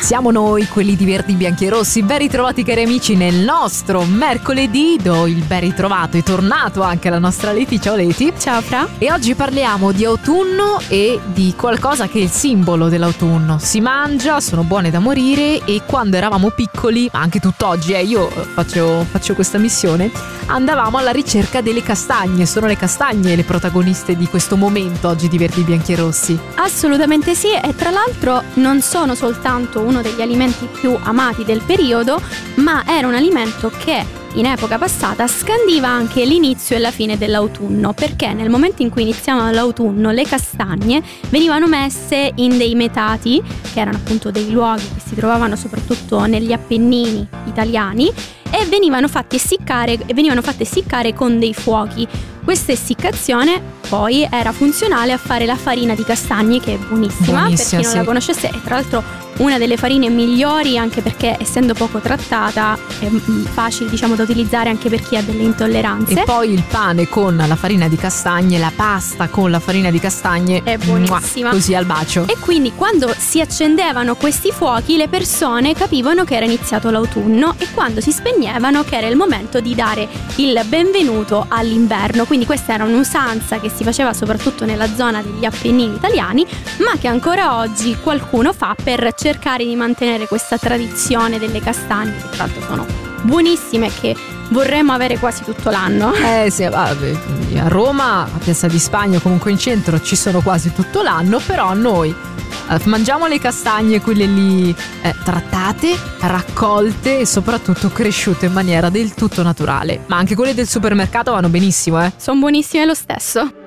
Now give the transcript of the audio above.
Siamo noi, quelli di Verdi, Bianchi e Rossi. Ben ritrovati cari amici nel nostro mercoledì. Do il ben ritrovato, è tornato anche la nostra Leti. Ciao Leti. Ciao Fra. E oggi parliamo di autunno e di qualcosa che è il simbolo dell'autunno. Si mangia, sono buone da morire e quando eravamo piccoli, anche tutt'oggi, io faccio questa missione, andavamo alla ricerca delle castagne. Sono le castagne le protagoniste di questo momento oggi di Verdi, Bianchi e Rossi. Assolutamente sì, e tra l'altro non sono soltanto uno degli alimenti più amati del periodo, ma era un alimento che in epoca passata scandiva anche l'inizio e la fine dell'autunno, perché nel momento in cui iniziava l'autunno le castagne venivano messe in dei metati, che erano appunto dei luoghi che si trovavano soprattutto negli Appennini italiani, e venivano fatte essiccare con dei fuochi. Questa essiccazione poi era funzionale a fare la farina di castagne, che è buonissima per chi non la conoscesse, e tra l'altro una delle farine migliori, anche perché essendo poco trattata è facile da utilizzare anche per chi ha delle intolleranze. E poi il pane con la farina di castagne, la pasta con la farina di castagne è buonissima, così al bacio. E quindi quando si accendevano questi fuochi le persone capivano che era iniziato l'autunno, e quando si spegnevano che era il momento di dare il benvenuto all'inverno. Quindi questa era un'usanza che si faceva soprattutto nella zona degli Appennini italiani, ma che ancora oggi qualcuno fa per cercare di mantenere questa tradizione delle castagne, che tra l'altro sono buonissime, che vorremmo avere quasi tutto l'anno. Sì, vabbè, a Roma, a Piazza di Spagna, comunque in centro ci sono quasi tutto l'anno, però noi mangiamo le castagne, quelle lì trattate, raccolte e soprattutto cresciute in maniera del tutto naturale. Ma anche quelle del supermercato vanno benissimo, Sono buonissime lo stesso.